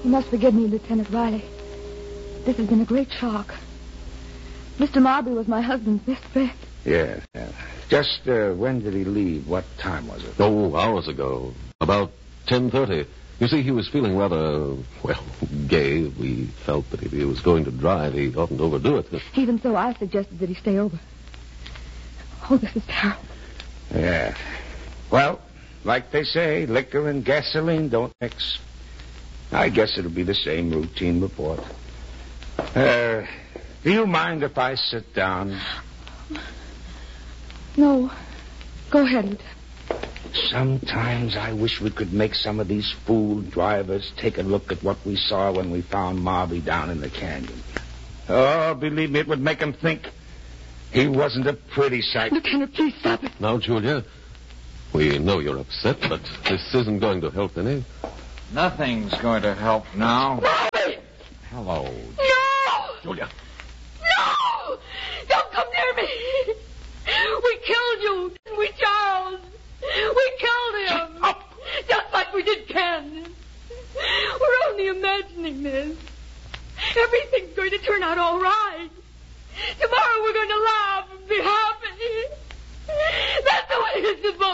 You must forgive me, Lieutenant Riley. This has been a great shock. Mr. Marbury was my husband's best friend. Yes. Just when did he leave? What time was it? Oh, hours ago. About 10:30. You see, he was feeling rather, gay. We felt that if he was going to drive, he oughtn't overdo it. Even so, I suggested that he stay over. Oh, this is terrible. Yeah. Well, like they say, liquor and gasoline don't mix. I guess it'll be the same routine report. Do you mind if I sit down? No. Go ahead, Lieutenant. Sometimes I wish we could make some of these fool drivers take a look at what we saw when we found Marby down in the canyon. Oh, believe me, it would make them think he wasn't a pretty sight. Lieutenant, please stop it. Now, Julia, we know you're upset, but this isn't going to help any. Nothing's going to help now. Marby! Hello. No! Julia. No! Don't come near me! We killed you, didn't we, Charles? We killed him. Shut up! Just like we did Ken. We're only imagining this. Everything's going to turn out all right. Tomorrow we're going to laugh and be happy. That's the way it's supposed